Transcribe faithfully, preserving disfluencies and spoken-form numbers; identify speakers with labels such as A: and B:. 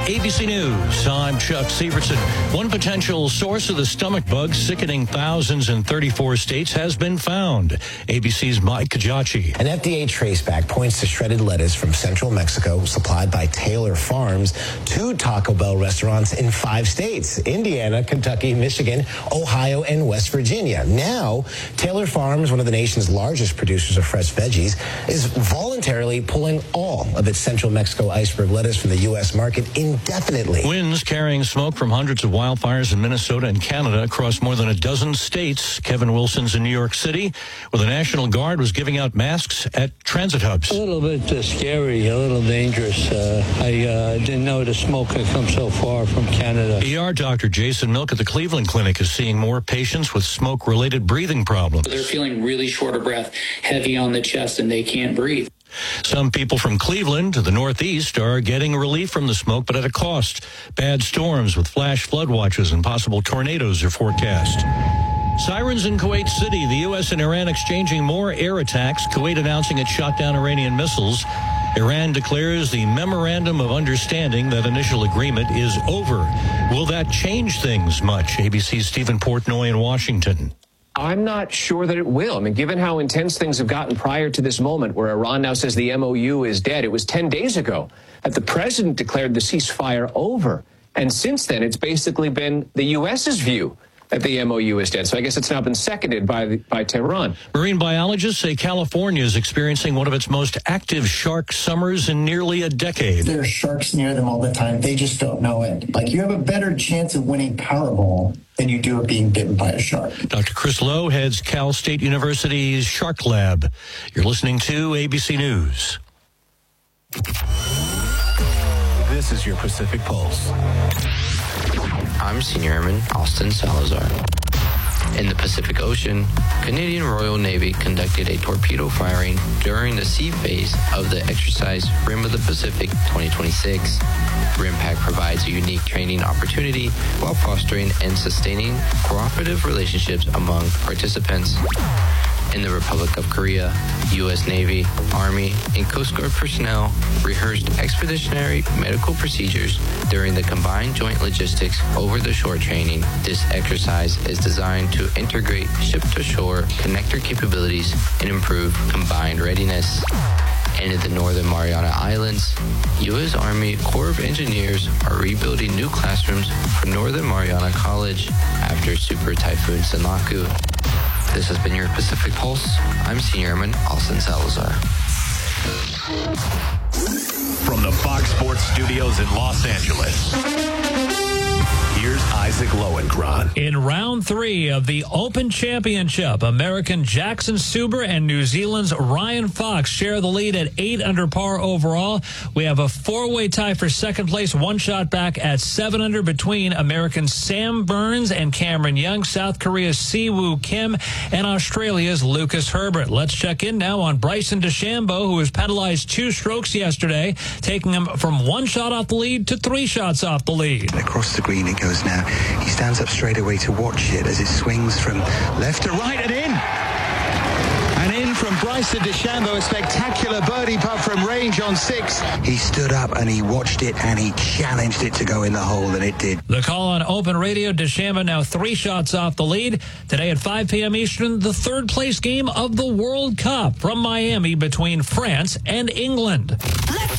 A: A B C News, I'm Chuck Severson. One potential source of the stomach bug sickening thousands in thirty-four states has been found. A B C's Mike Kajachi.
B: An F D A traceback points to shredded lettuce from central Mexico supplied by Taylor Farms to Taco Bell restaurants in five states: Indiana, Kentucky, Michigan, Ohio, and West Virginia. Now, Taylor Farms, one of the nation's largest producers of fresh veggies, is voluntarily pulling all of its central Mexico iceberg lettuce from the U S market indefinitely.
A: Winds carrying smoke from hundreds of wildfires in Minnesota and Canada across more than a dozen states. Kevin Wilson's in New York City, where the National Guard was giving out masks at transit hubs.
C: A little bit uh, scary, a little dangerous. Uh, I uh, didn't know the smoke had come so far from Canada.
A: E R Doctor Jason Milk at the Cleveland Clinic is seeing more patients with smoke-related breathing problems.
D: They're feeling really short of breath, heavy on the chest, and they can't breathe.
A: Some people from Cleveland to the Northeast are getting relief from the smoke, but at a cost. Bad storms with flash flood watches and possible tornadoes are forecast. Sirens in Kuwait City. The U S and Iran exchanging more air attacks. Kuwait announcing it shot down Iranian missiles. Iran declares the memorandum of understanding, that initial agreement, is over. Will that change things much? A B C's Stephen Portnoy in Washington.
E: I'm not sure that it will. I mean, given how intense things have gotten prior to this moment, where Iran now says the M O U is dead, it was ten days ago that the president declared the ceasefire over. And since then, it's basically been the U S's view that the M O U is dead. So I guess it's now been seconded by the, by Tehran.
A: Marine biologists say California is experiencing one of its most active shark summers in nearly a decade.
F: There are sharks near them all the time. They just don't know it. Like, you have a better chance of winning Powerball than you do of being bitten by a shark.
A: Doctor Chris Lowe heads Cal State University's Shark Lab. You're listening to A B C News.
G: This is your Pacific Pulse.
H: I'm Senior Airman Austin Salazar. In the Pacific Ocean, Canadian Royal Navy conducted a torpedo firing during the sea phase of the exercise Rim of the Pacific twenty twenty-six. RIMPAC provides a unique training opportunity while fostering and sustaining cooperative relationships among participants. In the Republic of Korea, U S Navy, Army, and Coast Guard personnel rehearsed expeditionary medical procedures during the Combined Joint Logistics Over-the-Shore training. This exercise is designed to integrate ship-to-shore connector capabilities and improve combined readiness. And in the Northern Mariana Islands, U S Army Corps of Engineers are rebuilding new classrooms for Northern Mariana College after Super Typhoon Sanaku. This has been your Pacific Pulse. I'm Senior Airman Austin Salazar.
G: From the Fox Sports Studios in Los Angeles, here's Isaac Lowenkron.
I: In round three of the Open Championship, American Jackson Suber and New Zealand's Ryan Fox share the lead at eight under par overall. We have a four-way tie for second place, one shot back at seven under between American Sam Burns and Cameron Young, South Korea's Siwoo Kim, and Australia's Lucas Herbert. Let's check in now on Bryson DeChambeau, who was penalized two strokes yesterday, taking him from one shot off the lead to three shots off the lead.
J: Across the green it goes now. He stands up straight away to watch it as it swings from left to right and in. And in from Bryson DeChambeau, a spectacular birdie putt from range on six. He stood up and he watched it and he challenged it to go in the hole, and it did.
I: The call on Open Radio, DeChambeau now three shots off the lead. Today at five p.m. Eastern, the third place game of the World Cup from Miami between France and England.